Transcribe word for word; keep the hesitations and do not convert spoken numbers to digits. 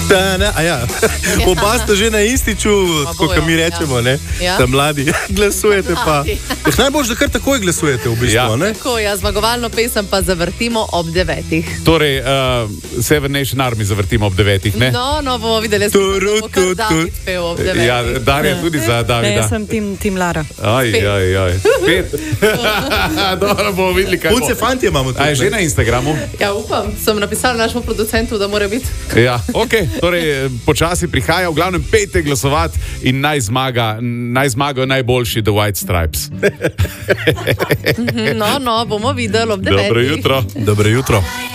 Ta, ne, a ja. Oba sta že na ističu, kot mi rečemo, ne? Ja. Ta mladi. Glasujete pa. Eh, najbolj, da kar takoj glasujete v bistvu, Ja. ne? Tako, ja, zmagovalno pesem pa zavrtimo ob devetih. Torej, uh, Seven Nation Army zavrtimo ob devetih, ne? No, no, bomo videli, da bo kar David pel ob devetih. Ja, Darja tudi za Ne, Davida. jaz sem tim, tim Lara. Aj, aj, aj. Spet. Dobro, bomo videli, kaj bo. Punce, fantje imamo tudi. A je že na Instagramu? Ja, upam, sem napisala našemu producentu, da mora biti. Ja, ok, torej počasi prihaja, v glavnem pejte glasovati in naj zmaga, naj zmagajo najboljši The White Stripes. No, no, bomo videli ob devetih. Dobro jutro. Dobro jutro.